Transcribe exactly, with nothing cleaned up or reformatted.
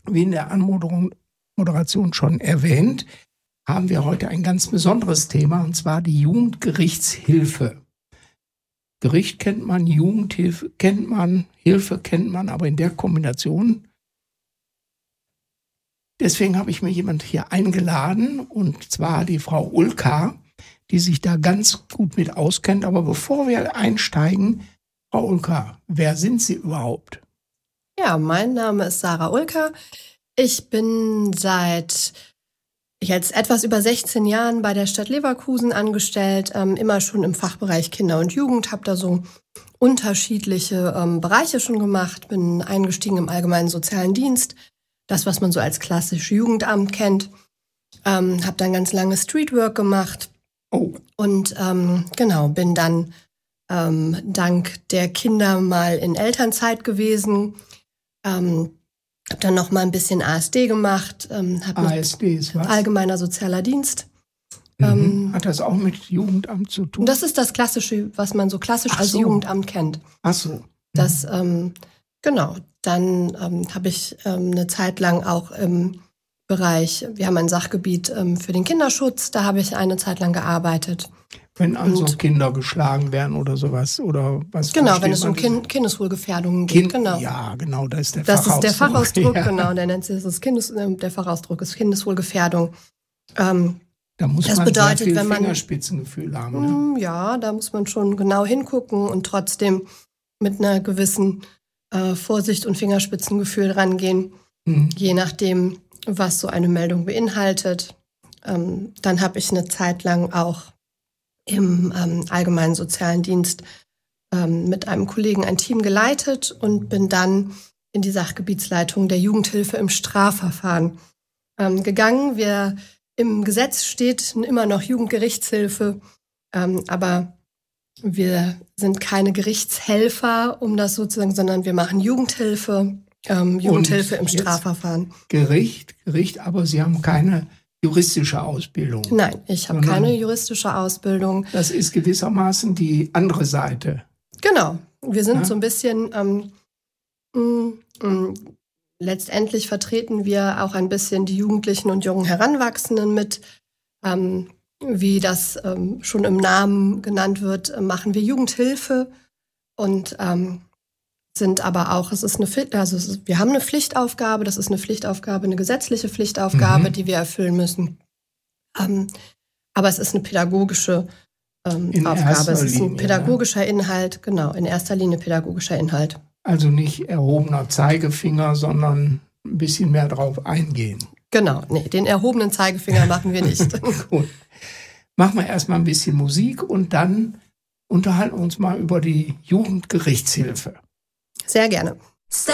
wie in der Anmoderation Moderation schon erwähnt, haben wir heute ein ganz besonderes Thema, und zwar die Jugendgerichtshilfe. Gericht kennt man, Jugendhilfe kennt man, Hilfe kennt man, aber in der Kombination. Deswegen habe ich mir jemand hier eingeladen, und zwar die Frau Ulka, die sich da ganz gut mit auskennt. Aber bevor wir einsteigen, Frau Ulka, wer sind Sie überhaupt? Ja, mein Name ist Sarah Ulka. Ich bin seit jetzt etwas über sechzehn Jahren bei der Stadt Leverkusen angestellt, ähm, immer schon im Fachbereich Kinder und Jugend, habe da so unterschiedliche ähm, Bereiche schon gemacht, bin eingestiegen im allgemeinen sozialen Dienst, das, was man so als klassisch Jugendamt kennt, ähm, habe dann ganz lange Streetwork gemacht oh. und ähm, genau, bin dann ähm, dank der Kinder mal in Elternzeit gewesen, ähm, habe dann noch mal ein bisschen A S D gemacht. Ähm, hab A S D ist was? Allgemeiner Sozialer Dienst. Mhm. Ähm, Hat das auch mit Jugendamt zu tun? Das ist das Klassische, was man so klassisch Ach als so. Jugendamt kennt. Ach so. Mhm. Das, ähm, genau. Dann ähm, habe ich ähm, eine Zeit lang auch im Bereich, wir haben ein Sachgebiet ähm, für den Kinderschutz, da habe ich eine Zeit lang gearbeitet. Wenn also Und Kinder geschlagen werden oder sowas, oder was? Genau, wenn es um man kind, Kindeswohlgefährdungen geht, Kind, genau. Ja, genau, das ist der Das Fachausdruck. ist der Fachausdruck, Ja. genau, der nennt sich das Kindes, der Fachausdruck ist Kindeswohlgefährdung. Ähm, Da muss Das man bedeutet, sehr viel wenn man- Fingerspitzengefühl haben. Ne? Ja, da muss man schon genau hingucken und trotzdem mit einer gewissen äh, Vorsicht und Fingerspitzengefühl rangehen, Mhm. je nachdem, was so eine Meldung beinhaltet. Ähm, dann habe ich eine Zeit lang auch im ähm, allgemeinen sozialen Dienst ähm, mit einem Kollegen ein Team geleitet und bin dann in die Sachgebietsleitung der Jugendhilfe im Strafverfahren ähm, gegangen. Wir Im Gesetz steht immer noch Jugendgerichtshilfe, ähm, aber wir sind keine Gerichtshelfer, um das sozusagen, sondern wir machen Jugendhilfe, ähm, Jugendhilfe im jetzt? Strafverfahren. Gericht, Gericht, aber Sie haben keine juristische Ausbildung. Nein, ich habe Sondern- keine juristische Ausbildung. Das ist gewissermaßen die andere Seite. Genau, wir sind Ja. so ein bisschen, ähm, mh, mh, letztendlich vertreten wir auch ein bisschen die Jugendlichen und jungen Heranwachsenden mit. Ähm, wie das ähm, schon im Namen genannt wird, äh, machen wir Jugendhilfe und ähm, sind aber auch, es ist eine Pflicht, also es ist, wir haben eine Pflichtaufgabe, das ist eine Pflichtaufgabe, eine gesetzliche Pflichtaufgabe, Mhm. die wir erfüllen müssen. Ähm, aber es ist eine pädagogische ähm, In Aufgabe, erster es ist ein Linie, pädagogischer Inhalt, genau, in erster Linie pädagogischer Inhalt. Also nicht erhobener Zeigefinger, sondern ein bisschen mehr drauf eingehen. Genau, nee, den erhobenen Zeigefinger machen wir nicht. Gut. Machen wir erstmal ein bisschen Musik und dann unterhalten wir uns mal über die Jugendgerichtshilfe. Sehr gerne.